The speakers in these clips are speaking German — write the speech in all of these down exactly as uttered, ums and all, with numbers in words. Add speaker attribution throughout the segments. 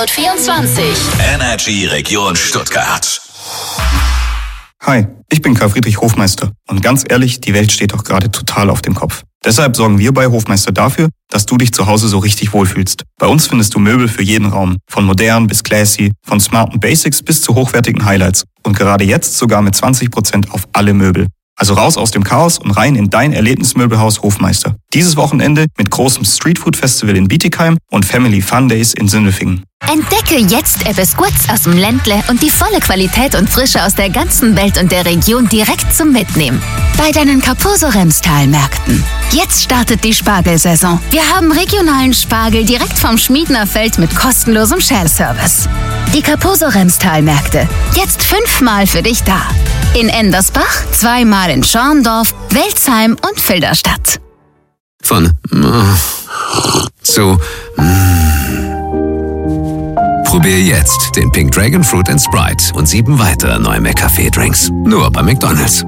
Speaker 1: hundertvierundzwanzig.
Speaker 2: Energy Region Stuttgart.
Speaker 3: Hi, ich bin Karl Friedrich Hofmeister und ganz ehrlich, die Welt steht doch gerade total auf dem Kopf. Deshalb sorgen wir bei Hofmeister dafür, dass du dich zu Hause so richtig wohlfühlst. Bei uns findest du Möbel für jeden Raum, von modern bis classy, von smarten Basics bis zu hochwertigen Highlights und gerade jetzt sogar mit zwanzig Prozent auf alle Möbel. Also raus aus dem Chaos und rein in dein Erlebnismöbelhaus Hofmeister. Dieses Wochenende mit großem Streetfood-Festival in Bietigheim und Family Fun Days in Sindelfingen.
Speaker 4: Entdecke jetzt etwas Gutes aus dem Ländle und die volle Qualität und Frische aus der ganzen Welt und der Region direkt zum Mitnehmen. Bei deinen Kaposo-Remstal-Märkten. Jetzt startet die Spargelsaison. Wir haben regionalen Spargel direkt vom Schmiedner Feld mit kostenlosem Shell-Service. Die Kaposo-Remstal-Märkte. Jetzt fünfmal für dich da. In Endersbach, zweimal in Schorndorf, Welzheim und Filderstadt.
Speaker 5: Von zu Probier jetzt den Pink Dragon Fruit and Sprite und sieben weitere neue McCafé-Drinks. Nur bei McDonald's.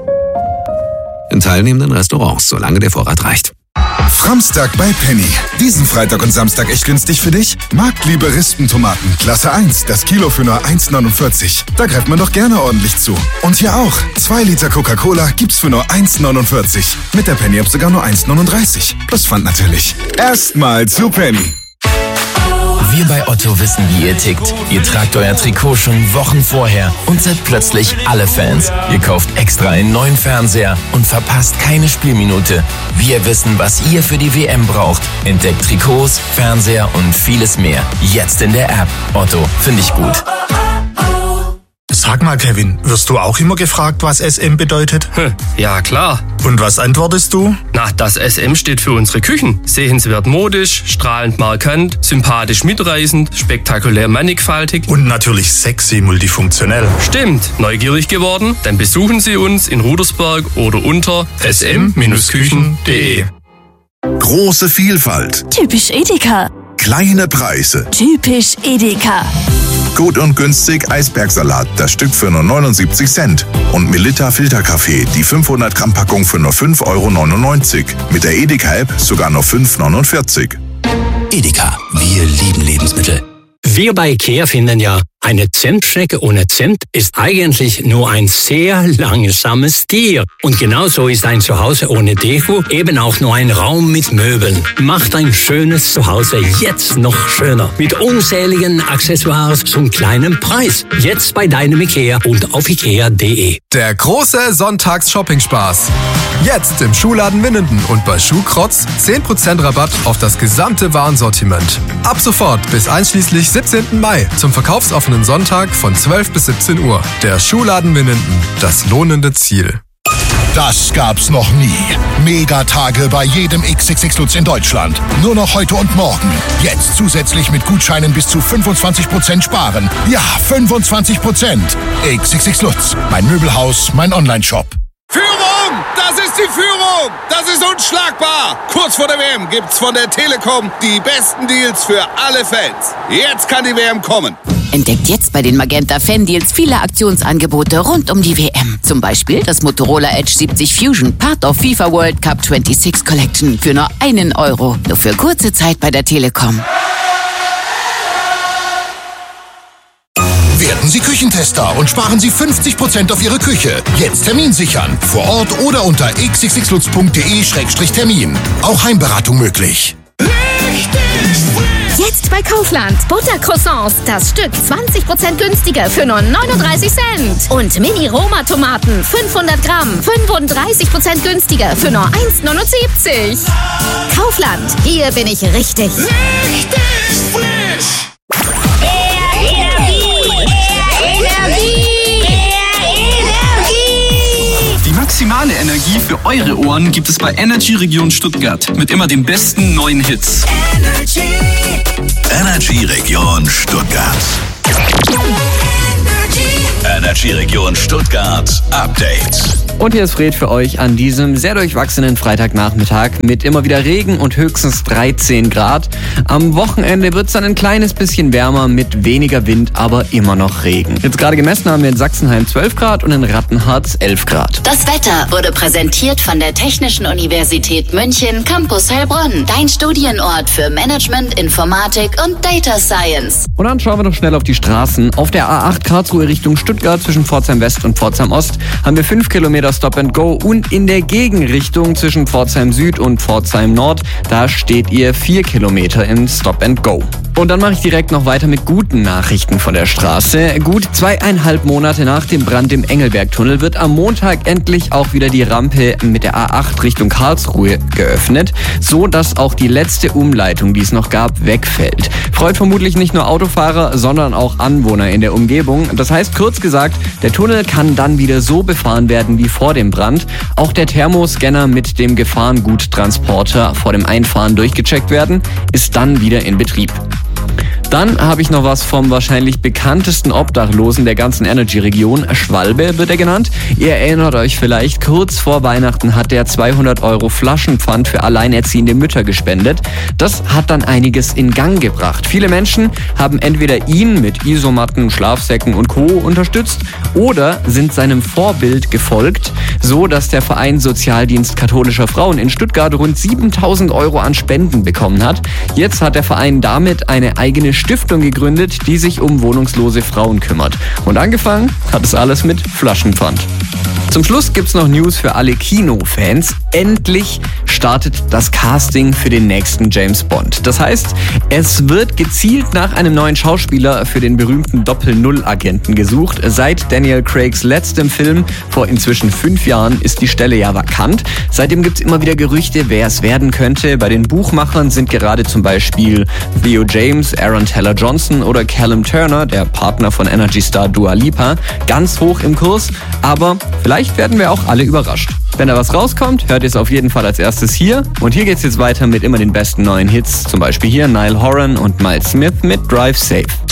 Speaker 5: In teilnehmenden Restaurants, solange der Vorrat reicht.
Speaker 6: Framstag bei Penny. Diesen Freitag und Samstag echt günstig für dich? Marktliebe Rispentomaten, Klasse eins, das Kilo für nur eins neunundvierzig. Da greift man doch gerne ordentlich zu. Und hier auch. zwei Liter Coca-Cola gibt's für nur eins neunundvierzig. Mit der Penny-App sogar nur eins neununddreißig. Plus Pfand natürlich. Erstmal zu Penny.
Speaker 7: Wir bei Otto wissen, wie ihr tickt. Ihr tragt euer Trikot schon Wochen vorher und seid plötzlich alle Fans. Ihr kauft extra einen neuen Fernseher und verpasst keine Spielminute. Wir wissen, was ihr für die W M braucht. Entdeckt Trikots, Fernseher und vieles mehr. Jetzt in der App. Otto, finde ich gut.
Speaker 8: Sag mal, Kevin, wirst du auch immer gefragt, was S M bedeutet?
Speaker 9: Hm, ja, klar.
Speaker 8: Und was antwortest du?
Speaker 9: Na, das S M steht für unsere Küchen. Sehenswert modisch, strahlend markant, sympathisch mitreißend, spektakulär mannigfaltig.
Speaker 8: Und natürlich sexy multifunktionell.
Speaker 9: Stimmt. Neugierig geworden? Dann besuchen Sie uns in Rudersberg oder unter s m Küchen punkt d e.
Speaker 10: Große Vielfalt.
Speaker 4: Typisch Edeka.
Speaker 10: Kleine Preise.
Speaker 4: Typisch Edeka.
Speaker 10: Gut und günstig Eisbergsalat, das Stück für nur neunundsiebzig Cent. Und Melitta Filterkaffee, die fünfhundert Gramm Packung für nur fünf Euro neunundneunzig. Mit der Edeka-App sogar nur fünf Euro neunundvierzig.
Speaker 2: Edeka, wir lieben Lebensmittel.
Speaker 11: Wir bei IKEA finden ja, eine Zentschnecke ohne Zimt ist eigentlich nur ein sehr langsames Tier. Und genauso ist ein Zuhause ohne Deko eben auch nur ein Raum mit Möbeln. Macht ein schönes Zuhause jetzt noch schöner. Mit unzähligen Accessoires zum kleinen Preis. Jetzt bei deinem IKEA und auf ikea punkt de.
Speaker 12: Der große Sonntags-Shopping-Spaß. Jetzt im Schuhladen Winnenden und bei Schuhkrotz zehn Prozent Rabatt auf das gesamte Warensortiment. Ab sofort bis einschließlich siebzehnten Mai zum verkaufsoffenen Sonntag von zwölf bis siebzehn Uhr. Der Schuhladen Winnenden, das lohnende Ziel.
Speaker 13: Das gab's noch nie. Megatage bei jedem X X X Lutz in Deutschland. Nur noch heute und morgen. Jetzt zusätzlich mit Gutscheinen bis zu fünfundzwanzig Prozent sparen. Ja, fünfundzwanzig Prozent. X X X Lutz, mein Möbelhaus, mein Onlineshop.
Speaker 14: Führung! Das ist die Führung! Das ist unschlagbar! Kurz vor der W M gibt's von der Telekom die besten Deals für alle Fans. Jetzt kann die W M kommen.
Speaker 4: Entdeckt jetzt bei den Magenta Fan Deals viele Aktionsangebote rund um die W M. Zum Beispiel das Motorola Edge siebzig Fusion, Part of FIFA World Cup sechsundzwanzig Collection für nur einen Euro. Nur für kurze Zeit bei der Telekom.
Speaker 13: Werden Sie Küchentester und sparen Sie fünfzig Prozent auf Ihre Küche. Jetzt Termin sichern. Vor Ort oder unter x x x lutz punkt de Schrägstrich Termin. Auch Heimberatung möglich.
Speaker 15: Jetzt bei Kaufland. Buttercroissants. Das Stück zwanzig Prozent günstiger für nur neununddreißig Cent. Und Mini-Roma-Tomaten. fünfhundert Gramm. fünfunddreißig Prozent günstiger für nur eins neunundsiebzig. Kaufland. Hier bin ich richtig.
Speaker 14: Richtig frisch.
Speaker 16: Die maximale Energie für eure Ohren gibt es bei Energy Region Stuttgart mit immer den besten neuen Hits.
Speaker 2: Energy, Energy Region Stuttgart. Energy, Energy Region Stuttgart Update.
Speaker 1: Und hier ist Fred für euch an diesem sehr durchwachsenen Freitagnachmittag mit immer wieder Regen und höchstens dreizehn Grad. Am Wochenende wird es dann ein kleines bisschen wärmer mit weniger Wind, aber immer noch Regen. Jetzt gerade gemessen haben wir in Sachsenheim zwölf Grad und in Rattenharz elf Grad.
Speaker 4: Das Wetter wurde präsentiert von der Technischen Universität München, Campus Heilbronn. Dein Studienort für Management, Informatik und Data Science.
Speaker 1: Und dann schauen wir noch schnell auf die Straßen. Auf der A acht Karlsruhe Richtung Stuttgart zwischen Pforzheim West und Pforzheim Ost haben wir fünf Kilometer Stop and Go und in der Gegenrichtung zwischen Pforzheim Süd und Pforzheim Nord, da steht ihr vier Kilometer in Stop and Go. Und dann mache ich direkt noch weiter mit guten Nachrichten von der Straße. Gut zweieinhalb Monate nach dem Brand im Engelbergtunnel wird am Montag endlich auch wieder die Rampe mit der A acht Richtung Karlsruhe geöffnet, so dass auch die letzte Umleitung, die es noch gab, wegfällt. Freut vermutlich nicht nur Autofahrer, sondern auch Anwohner in der Umgebung. Das heißt, kurz gesagt, der Tunnel kann dann wieder so befahren werden wie vor dem Brand. Auch der Thermoscanner mit dem Gefahrenguttransporter vor dem Einfahren durchgecheckt werden, ist dann wieder in Betrieb. Dann habe ich noch was vom wahrscheinlich bekanntesten Obdachlosen der ganzen Energy-Region. Schwalbe wird er genannt. Ihr erinnert euch vielleicht, kurz vor Weihnachten hat er zweihundert Euro Flaschenpfand für alleinerziehende Mütter gespendet. Das hat dann einiges in Gang gebracht. Viele Menschen haben entweder ihn mit Isomatten, Schlafsäcken und Co. unterstützt oder sind seinem Vorbild gefolgt, so dass der Verein Sozialdienst katholischer Frauen in Stuttgart rund siebentausend Euro an Spenden bekommen hat. Jetzt hat der Verein damit eine eigene Stiftung gegründet, die sich um wohnungslose Frauen kümmert. Und angefangen hat es alles mit Flaschenpfand. Zum Schluss gibt's noch News für alle Kinofans. Endlich startet das Casting für den nächsten James Bond. Das heißt, es wird gezielt nach einem neuen Schauspieler für den berühmten Doppel-Null-Agenten gesucht. Seit Daniel Craigs letztem Film vor inzwischen fünf Jahren ist die Stelle ja vakant. Seitdem gibt's immer wieder Gerüchte, wer es werden könnte. Bei den Buchmachern sind gerade zum Beispiel Theo James, Aaron Taylor-Johnson oder Callum Turner, der Partner von Energy-Star Dua Lipa, ganz hoch im Kurs. Aber vielleicht werden wir auch alle überrascht. Wenn da was rauskommt, hört ihr es auf jeden Fall als erstes hier. Und hier geht's jetzt weiter mit immer den besten neuen Hits. Zum Beispiel hier Niall Horan und Miles Smith mit Drive Safe.